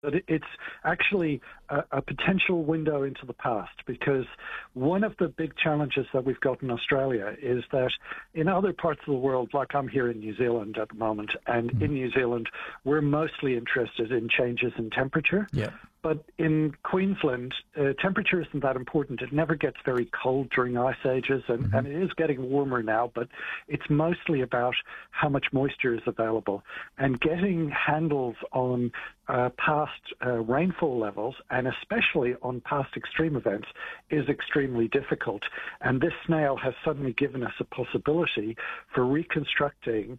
But it's actually a potential window into the past, because one of the big challenges that we've got in Australia is that in other parts of the world, like I'm here in New Zealand at the moment, and in New Zealand, we're mostly interested in changes in temperature. Yeah. But in Queensland, temperature isn't that important. It never gets very cold during ice ages, and it is getting warmer now, but it's mostly about how much moisture is available. And getting handles on past rainfall levels, and especially on past extreme events, is extremely difficult. And this snail has suddenly given us a possibility for reconstructing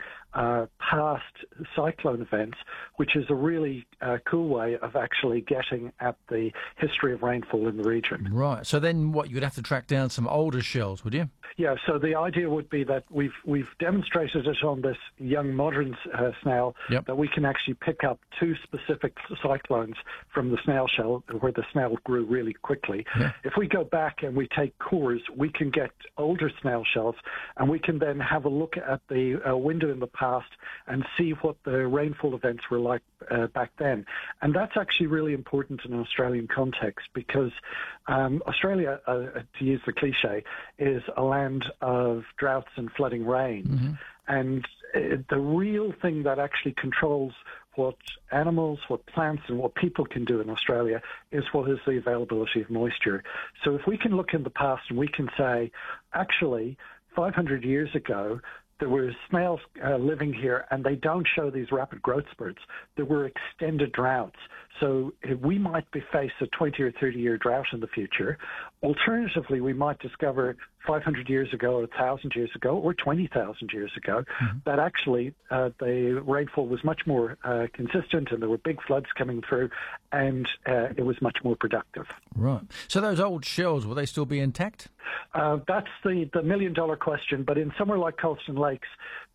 past cyclone events, which is a really cool way of actually getting at the history of rainfall in the region. Right. So then what, you'd have to track down some older shells, would you? Yeah, so the idea would be that we've demonstrated it on this young modern snail, that we can actually pick up two specific cyclones from the snail shell where the snail grew really quickly. Yeah. If we go back and we take cores, we can get older snail shells, and we can then have a look at the window in the past and see what the rainfall events were like back then. And that's actually really important in an Australian context, because Australia, to use the cliche, is a land of droughts and flooding rains. And the real thing that actually controls what animals, what plants, and what people can do in Australia is what is the availability of moisture. So if we can look in the past and we can say, actually, 500 years ago, there were snails living here, and they don't show these rapid growth spurts. There were extended droughts. So we might be faced a 20 or 30-year drought in the future. Alternatively, we might discover 500 years ago, or 1,000 years ago, or 20,000 years ago, that actually the rainfall was much more consistent, and there were big floods coming through, and it was much more productive. Right. So those old shells, will they still be intact? That's the million-dollar question. But in somewhere like Colston Lakes,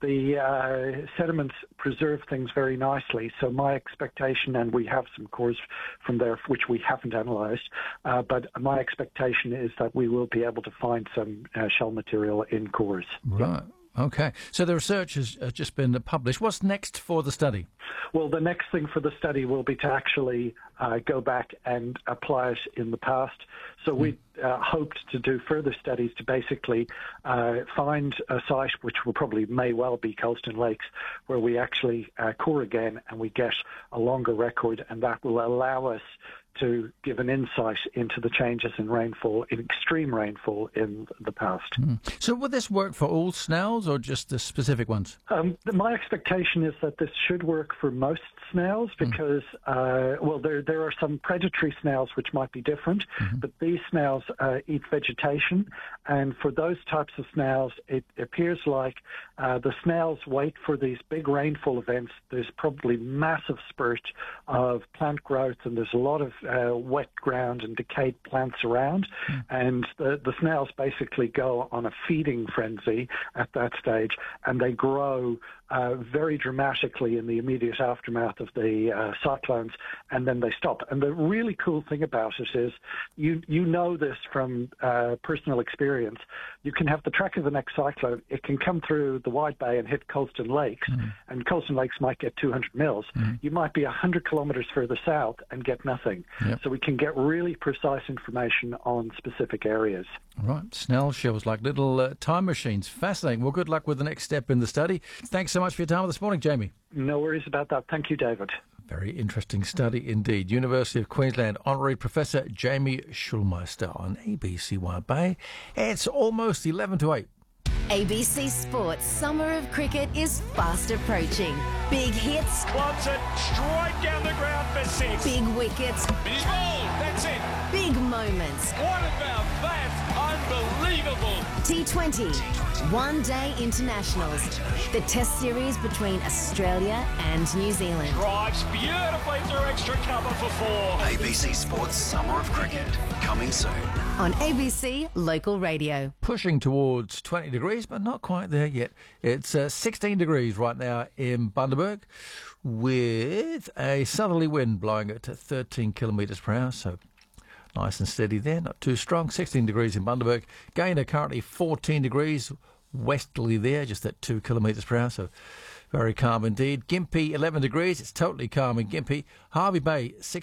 the sediments preserve things very nicely. So my expectation, and we have some cores from there which we haven't analysed, but my expectation is that we will be able to find some shell material in cores. Right. Okay. So the research has just been published. What's next for the study? Well, the next thing for the study will be to actually go back and apply it in the past. So we hoped to do further studies to basically find a site, which may well be Colston Lakes, where we actually core again and we get a longer record, and that will allow us to give an insight into the changes in rainfall, in extreme rainfall in the past. So will this work for all snails or just the specific ones? My expectation is that this should work for most snails because, there are some predatory snails which might be different, but these snails eat vegetation, and for those types of snails, it appears like the snails wait for these big rainfall events. There's probably massive spurt of plant growth, and there's a lot of wet ground and decayed plants around, and the snails basically go on a feeding frenzy at that stage, and they grow very dramatically in the immediate aftermath of the cyclones, and then they stop. And the really cool thing about it is, you know this from personal experience, you can have the track of the next cyclone, it can come through the Wide Bay and hit Colston Lakes, and Colston Lakes might get 200 mils. You might be 100 kilometres further south and get nothing. So we can get really precise information on specific areas. Right, snail shells like little time machines. Fascinating. Well, good luck with the next step in the study. Thanks so much for your time this morning, Jamie. No worries about that. Thank you, David. Very interesting study indeed. University of Queensland Honorary Professor Jamie Schulmeister on ABC Wide Bay. It's almost 11 to 8. ABC Sports Summer of Cricket is fast approaching. Big hits. Wants it straight down the ground for 6. Big wickets. He's bowled. That's it. Big moments. What about that? Unbelievable. T20. One-day internationals. The test series between Australia and New Zealand. Drives beautifully through extra cover for 4. ABC Sports Summer of Cricket. Coming soon. On ABC Local Radio. Pushing towards 20 degrees, but not quite there yet. It's 16 degrees right now in Bundaberg, with a southerly wind blowing at 13 kilometres per hour, so nice and steady there, not too strong. 16 degrees in Bundaberg. Gaynor currently 14 degrees, westerly there, just at 2 kilometres per hour, so very calm indeed. Gympie 11 degrees, it's totally calm in Gympie. Hervey Bay 6